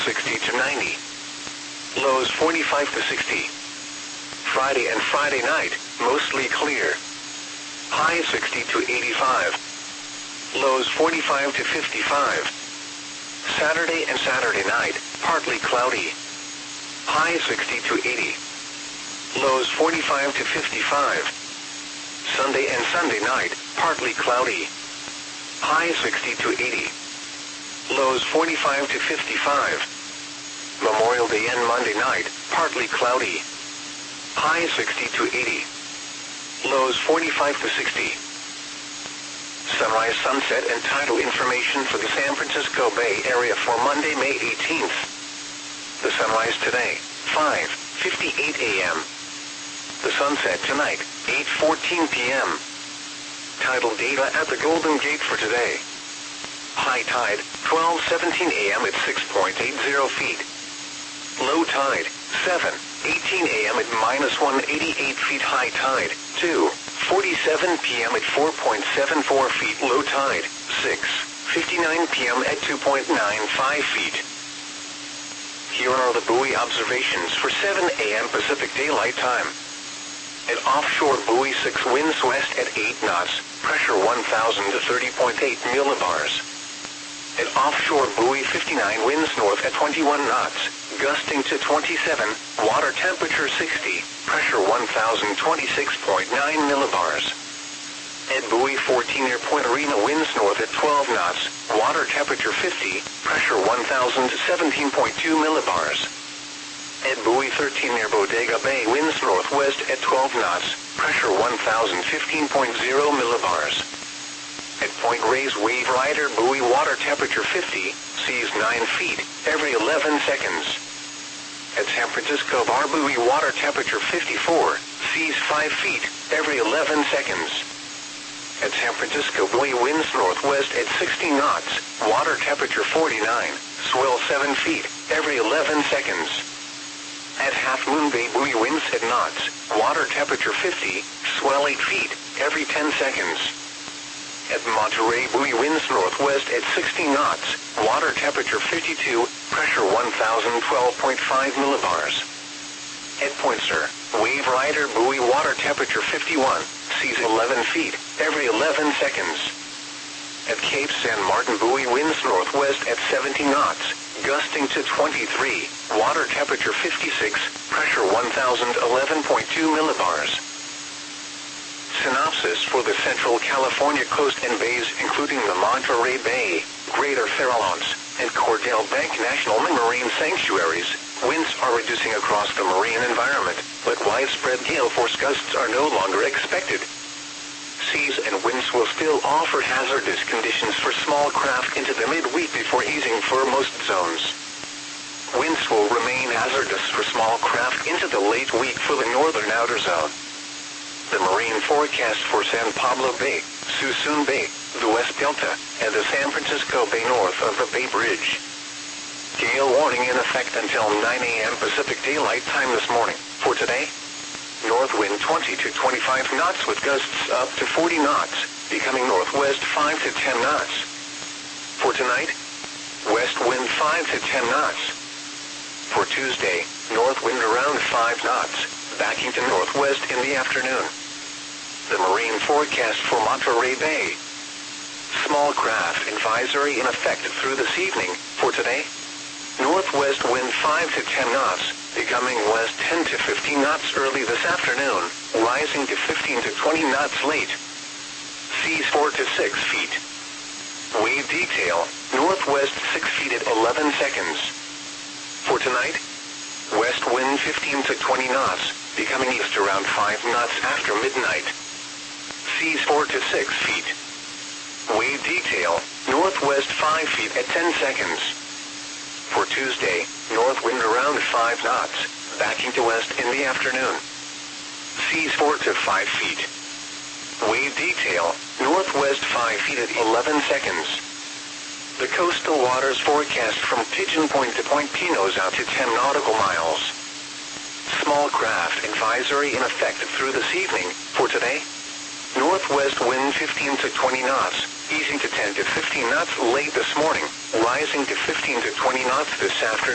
60 to 90. Lows 45 to 60. Friday and Friday night, mostly clear. High 60 to 85. Lows 45 to 55. Saturday and Saturday night, partly cloudy. High 60 to 80. Lows 45 to 55. Sunday and Sunday night, partly cloudy. High 60 to 80. Lows 45 to 55. Memorial Day and Monday night, partly cloudy. High 60 to 80. Lows 45 to 60. Sunrise, sunset, and tidal information for the San Francisco Bay Area for Monday, May 18th. The sunrise today, 5:58 a.m. The sunset tonight, 8:14 p.m. Tidal data at the Golden Gate for today. High tide, 12:17 a.m. at 6.80 feet. Low tide, 7:18 a.m. at -188 feet. High tide, 2:47 p.m. at 4.74 feet. Low tide, 6:59 p.m. at 2.95 feet. Here are the buoy observations for 7 a.m. Pacific Daylight Time. At offshore buoy 6, winds west at 8 knots, pressure 1,000 to 30.8 millibars. At offshore buoy 59, winds north at 21 knots, gusting to 27, water temperature 60, pressure 1,026.9 millibars. At buoy 14 near Point Arena, winds north at 12 knots, water temperature 50, pressure 1,017.2 millibars. At buoy 13 near Bodega Bay, winds northwest at 12 knots, pressure 1,015.0 millibars. At Point Reyes Wave Rider buoy, water temperature 50, seas 9 feet, every 11 seconds. At San Francisco Bar buoy, water temperature 54, seas 5 feet, every 11 seconds. At San Francisco buoy, winds northwest at 60 knots, water temperature 49, swell 7 feet, every 11 seconds. At Half Moon Bay buoy, winds at knots, water temperature 50, swell 8 feet, every 10 seconds. At Monterey buoy, winds northwest at 60 knots, water temperature 52, pressure 1,012.5 millibars. At Point Sur, Wave Rider buoy, water temperature 51, seas 11 feet, every 11 seconds. At Cape San Martin buoy, winds northwest at 70 knots, gusting to 23, water temperature 56, pressure 1,011.2 millibars. Synopsis for the Central California coast and bays, including the Monterey Bay, Greater Farallones, and Cordell Bank National Marine Sanctuaries. Winds are reducing across the marine environment, but widespread gale force gusts are no longer expected. Seas and winds will still offer hazardous conditions for small craft into the midweek before easing for most zones. Winds will remain hazardous for small craft into the late week for the northern outer zone. The marine forecast for San Pablo Bay, Suisun Bay, the West Delta, and the San Francisco Bay north of the Bay Bridge. Gale warning in effect until 9 a.m. Pacific Daylight Time this morning. For today, north wind 20 to 25 knots with gusts up to 40 knots, becoming northwest 5 to 10 knots. For tonight, west wind 5 to 10 knots. For Tuesday, north wind around 5 knots, backing to northwest in the afternoon. The marine forecast for Monterey Bay. Small craft advisory in effect through this evening. For today, northwest wind 5 to 10 knots, becoming west 10 to 15 knots early this afternoon, rising to 15 to 20 knots late. Seas 4 to 6 feet. Wave detail, northwest 6 feet at 11 seconds. For tonight, west wind 15 to 20 knots, becoming east around 5 knots after midnight. Seas 4 to 6 feet. Wave detail, northwest 5 feet at 10 seconds. For Tuesday, north wind around 5 knots, backing to west in the afternoon. Seas 4 to 5 feet. Wave detail, northwest 5 feet at 11 seconds. The coastal waters forecast from Pigeon Point to Point Pinos out to 10 nautical miles. Small craft advisory in effect through this evening. For today, northwest wind 15 to 20 knots, easing to 10 to 15 knots late this morning, rising to 15 to 20 knots this afternoon.